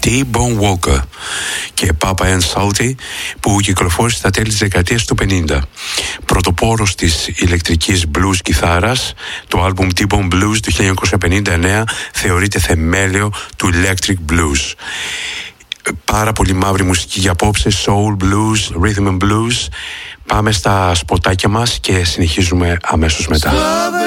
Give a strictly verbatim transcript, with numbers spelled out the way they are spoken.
T-Bone Walker και Papa and Salty, που κυκλοφόρησε στα τέλη της δεκαετίας του πενήντα. Πρωτοπόρος της ηλεκτρικής blues κιθάρας, το άλμπουμ T-Bone Blues του χίλια εννιακόσια πενήντα εννέα θεωρείται θεμέλιο του electric blues. Πάρα πολύ μαύρη μουσική για απόψε, soul, blues, rhythm and blues. Πάμε στα σποτάκια μας και συνεχίζουμε αμέσως μετά.